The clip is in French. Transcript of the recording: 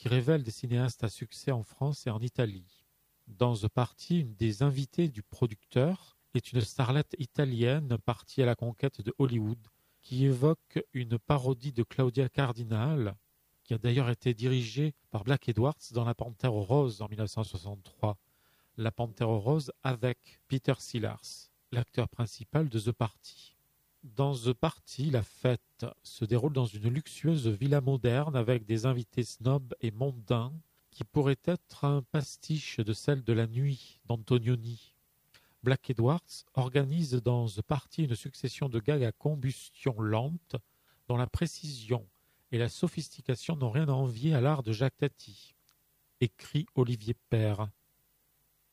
qui révèle des cinéastes à succès en France et en Italie. Dans The Party, une des invitées du producteur est une starlette italienne partie à la conquête de Hollywood, qui évoque une parodie de Claudia Cardinal, qui a d'ailleurs été dirigée par Black Edwards dans La Panthère rose en 1963. La Panthère rose avec Peter Sellers, l'acteur principal de The Party. Dans The Party, la fête se déroule dans une luxueuse villa moderne avec des invités snobs et mondains qui pourrait être un pastiche de celle de La Nuit d'Antonioni. Black Edwards organise dans The Party une succession de gags à combustion lente dont la précision et la sophistication n'ont rien à envier à l'art de Jacques Tati, écrit Olivier Père.